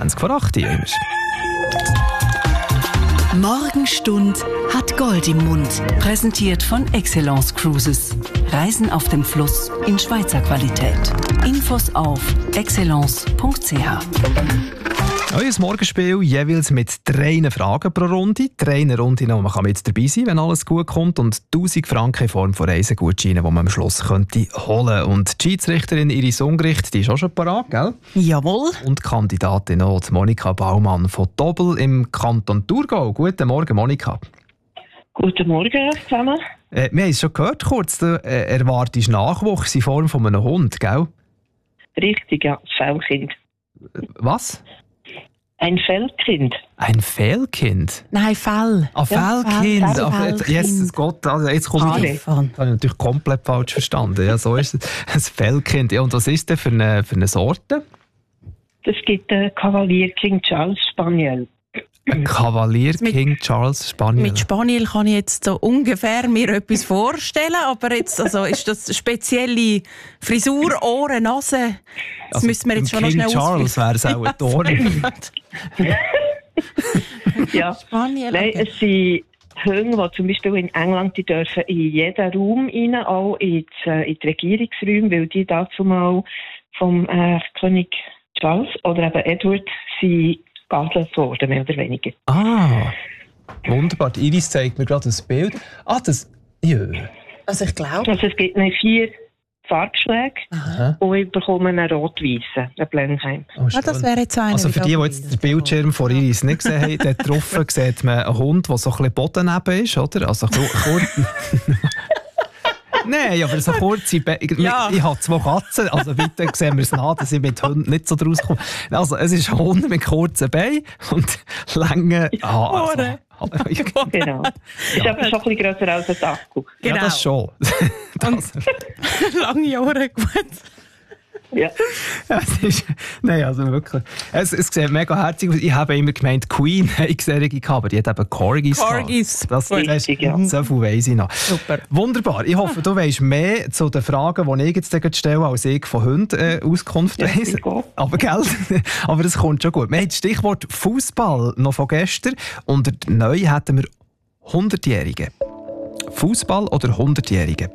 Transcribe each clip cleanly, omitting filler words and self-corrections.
20 vor 8 Uhr. Morgenstund hat Gold im Mund. Präsentiert von Excellence Cruises. Reisen auf dem Fluss in Schweizer Qualität. Infos auf excellence.ch. Euer Morgenspiel jeweils mit 3 Fragen pro Runde. 3 Runden, wo man mit dabei sein kann, wenn alles gut kommt. Und 1000 Franken in Form von Reisegutscheinen, die man am Schluss könnte holen. Und die Schiedsrichterin Iris Ungericht, die ist auch schon parat, gell? Jawohl. Und die Kandidatin auch, die Monika Baumann von Dobel im Kanton Thurgau. Guten Morgen, Monika. Guten Morgen zusammen. Wir haben es schon gehört kurz, du erwartest Nachwuchs in Form von einem Hund, gell? Richtig, ja, Fellkind. Was? Ein Fellkind. Ein Fehlkind? Nein, Fell. Fehlkind. Fellkind. Jesus Gott, also jetzt komme ich... Das habe ich natürlich komplett falsch verstanden. Ja, so ist es. Ein Fehlkind. Ja, und was ist denn für eine Sorte? Das gibt Kavalier King Charles Spaniel. Ein Kavalier King Charles Spaniel. Mit Spaniel kann ich jetzt so ungefähr mir etwas vorstellen, aber jetzt also ist das spezielle Frisur, Ohren, Nase. Das also müssen wir jetzt schon noch King schnell Charles wäre es auch ein Tor. Ja, Spaniel. nein, Okay. es sind Hunde, die zum Beispiel in England, die dürfen in jeden Raum rein, auch in die Regierungsräume, weil die dazu mal vom König Charles oder eben Edward sind geadelt worden, mehr oder weniger. Ah, wunderbar. Die Iris zeigt mir gerade ein Bild. Ah, das... Ja. Also ich glaube... Also es gibt 4 Farbschläge Aha. und ich bekomme einen rot-weißen, einen Blenheim. Oh, Ah, das wäre jetzt einer. also für die jetzt den Bildschirm von Iris nicht gesehen haben, dort drauf sieht man einen Hund, der so ein bisschen Bodeneben ist, oder? Also kurz... Nein, aber so kurze Ja. Ich habe 2 Katzen, also bitte sehen wir es nach, dass ich mit Hunden nicht so draus komme. Also es ist ein Hund mit kurzen Beinen und langen Haaren. Genau. Ist aber schon ein bisschen grösser als ein Dackel. Ja, das schon. Das, Lange Ohren, gut. Ja. es ist, nein, also wirklich. Es sieht mega herzig aus. Ich habe immer gemeint, Queen hätte solche gehabt, aber die hat eben Corgis gehabt. Corgis. Das Richtig, ja. So viel weiss ich noch. Super. Wunderbar. Ich hoffe, du weisst mehr zu den Fragen, die ich jetzt gleich stelle, als ich von Hunden Auskunft Ja, weiss. Aber gell? Aber das kommt schon gut. Wir haben das Stichwort Fußball noch von gestern. Und neu hätten wir 100-Jährige. Fußball oder 100-Jährige?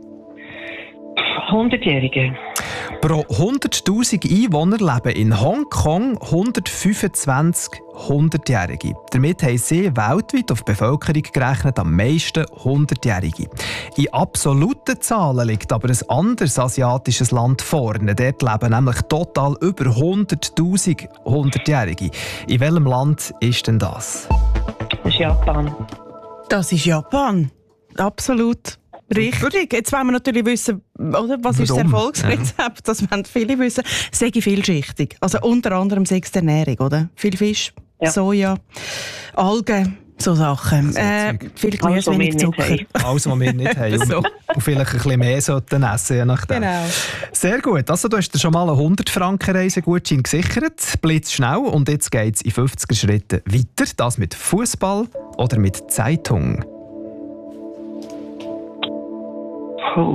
100-Jährige. Pro 100'000 Einwohner leben in Hongkong 125 100-Jährige. Damit haben sie weltweit auf die Bevölkerung gerechnet am meisten 100-Jährige. In absoluten Zahlen liegt aber ein anderes asiatisches Land vorne. Dort leben nämlich total über 100'000 100-Jährige. In welchem Land ist denn das? Das ist Japan. Das ist Japan. Absolut. Richtig. Jetzt wollen wir natürlich wissen, oder, was ist das Warum? Erfolgsrezept? Das wollen viele wissen. Sage ich vielschichtig. Also unter anderem sechs Ernährung, oder? Viel Fisch, Ja. Soja, Algen, so Sachen. Viel Gemüse, Also, wenig wir nicht Zucker. Alles, was wir nicht haben. So. Und vielleicht ein bisschen mehr sollten essen, je nachdem. Genau. Sehr gut. Also, du hast dir schon mal einen 100-Franken-Reisegutschein gesichert. Blitzschnell. Und jetzt geht es in 50er Schritten weiter. Das mit Fußball oder mit Zeitung? Oh.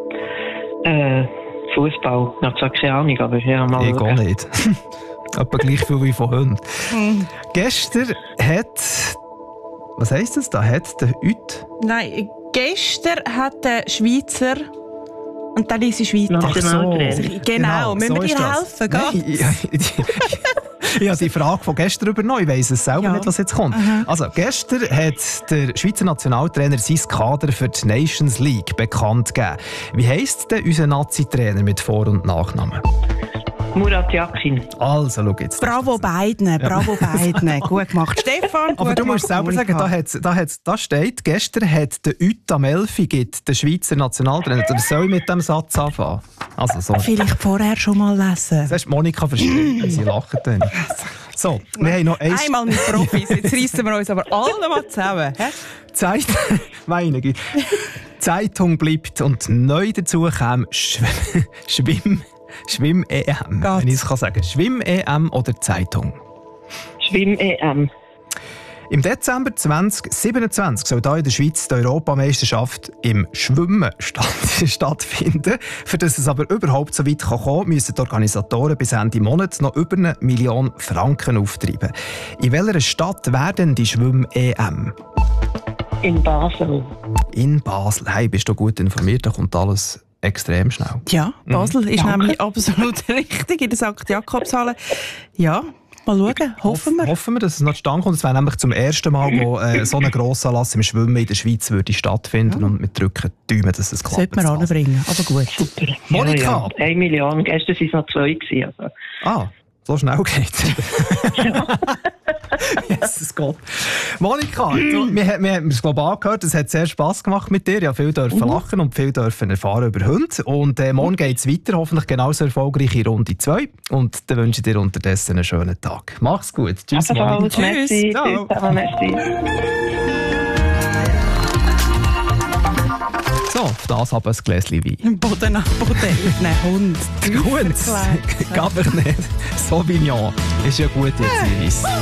Fußball. Ich habe zwar keine Ahnung, aber ja, mal Ich schauen. gar nicht. Etwa gleich viel wie von Hunden. Gestern hat... Was heisst das da? Hat der Hüt... Nein, gestern hat der Schweizer und dann ist die Schweizer. Nationaltrainer. Genau, müssen wir ist dir das. helfen, gell? Nein, ich habe die Frage von gestern übernommen. Ich weiss es selber Ja. nicht, was jetzt kommt. Also, gestern hat der Schweizer Nationaltrainer sein Kader für die Nations League bekannt gegeben. Wie heisst denn unser Nazi-Trainer mit Vor- und Nachnamen? Murat Yakin. Also, schau jetzt. Bravo beiden, bravo beiden. Gut gemacht, Stefan. Aber gut du musst gemacht, selber sagen, Monika. da steht, gestern hat der Hüt am Elfi der Schweizer Nationaltrainer. Oder soll ich mit dem Satz anfangen? Also, so. Vielleicht vorher schon mal lesen. Das ist Monika versteht, wie sie lachen dann. So, wir haben noch eins. Einmal mit Profis, jetzt reissen wir uns aber alle mal zusammen. Hä? Meine Güte. Zeitung bleibt und neu dazu kam Schwimm-EM. Wenn ich es sagen kann. Schwimm-EM oder Zeitung? Schwimm-EM. Im Dezember 2027 soll hier in der Schweiz die Europameisterschaft im Schwimmen stattfinden. Für das es aber überhaupt so weit kommen kann, müssen die Organisatoren bis Ende Monat noch über 1 Million Franken auftreiben. In welcher Stadt werden die Schwimm-EM? In Basel. In Basel. Hey, bist du gut informiert? Da kommt alles extrem schnell. Ja, Basel ist nämlich absolut richtig in der St. Jakobshalle. Ja, mal schauen, hoffen wir. Hoffen wir, dass es noch zustande kommt. Es wäre nämlich zum ersten Mal, wo so ein Grossanlass im Schwimmen in der Schweiz würde stattfinden. Und wir drücken die Daumen, dass es klappt. Sollte man anbringen, aber gut. Super. Monika! Ja. 1 Million, gestern waren es noch 2 gewesen. Also. Ah, so schnell geht's. Jesus Gott. Monika, wir haben es global gehört, es hat sehr Spass gemacht mit dir. Ja, viel dürfen lachen und viel dürfen erfahren über Hunde. Und morgen geht es weiter, hoffentlich genauso erfolgreich in Runde 2. Und dann wünsche ich dir unterdessen einen schönen Tag. Mach's gut. Tschüss, Monika. Tschüss. Merci. Ciao. Merci. So, auf das haben wir ein Gläschen Wein. Boden nach Boden. Nein, Hund. Gut, Cabernet Sauvignon ist ja gut jetzt.